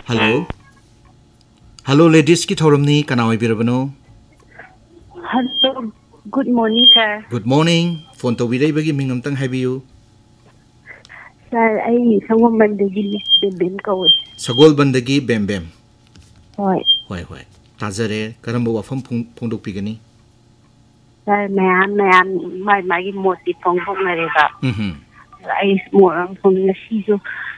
hello hello ladies की थोरमनी कना ओइबिरबनो hello good morning sir good morning phone तौबिरैबगी Ming अमतंग हाइबियु sir I संगमबंदगी बेम कौवे सगोलबंदगी बेम बेम होय होय होय ताजरे करंब वाफम फोंदोकपिगनी सर मयाम मागी मोती फोंदोकनरेबा हम्म आई मोरम फोंदना सिजो